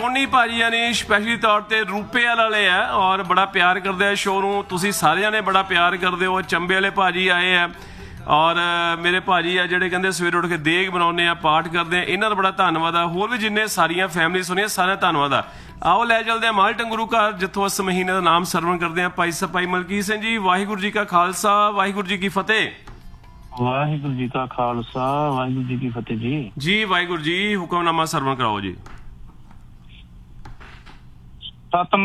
ਸੋਨੀ ਭਾਜੀ ਨੇ ਸਪੈਸ਼ਲੀ ਤੌਰ ਤੇ ਰੂਪੇ ਵਾਲੇ ਆ ਔਰ ਬੜਾ ਪਿਆਰ ਕਰਦੇ ਆ ਸ਼ੋਅ ਨੂੰ। ਤੁਸੀਂ ਸਾਰੇ ਜਾਣੇ ਬੜਾ ਪਿਆਰ ਕਰਦੇ ਹੋ। ਚੰਬੇ ਵਾਲੇ ਭਾਜੀ ਆਏ ਆ ਔਰ ਮੇਰੇ ਭਾਜੀ ਆ ਜਿਹੜੇ ਕਹਿੰਦੇ ਸਵੇਰੇ ਉੱਠ ਕੇ ਦੇਗ ਬਣਾਉਂਦੇ ਆ, ਪਾਠ ਕਰਦੇ ਆ। ਇਹਨਾਂ ਦਾ ਬੜਾ ਧੰਨਵਾਦ ਆ। ਹੋਰ ਵੀ ਜਿੰਨੇ ਸਾਰੀਆਂ ਫੈਮਿਲੀ ਸੁਣੀਆਂ ਸਾਰਿਆਂ ਦਾ ਧੰਨਵਾਦ ਆ। ਆਓ ਲੈ ਚੱਲਦੇ ਆ ਮਾਲ ਟੰਗਰੂ ਘਰ, ਜਿੱਥੋਂ ਇਸ ਮਹੀਨੇ ਦਾ ਨਾਮ ਸਰਵਣ ਕਰਦੇ ਆ ਭਾਈ ਸਪਾਈ ਮਲਕੀਤ ਸਿੰਘ ਜੀ। ਵਾਹਿਗੁਰੂ ਜੀ ਕਾ ਖਾਲਸਾ, ਵਾਹਿਗੁਰੂ ਜੀ ਕੀ ਫਤਿਹ। ਵਾਹਿਗੁਰੂ ਜੀ ਕਾ ਖਾਲਸਾ, ਵਾਹਿਗੁਰੂ ਜੀ ਕੀ ਫਤਿਹ ਜੀ। ਜੀ ਵਾਹਿਗੁਰੂ ਜੀ, ਹੁਕਮਨਾਮਾ ਸਰਵਣ ਕਰਾਓ ਜੀ। ਸਤਿਨਾਮ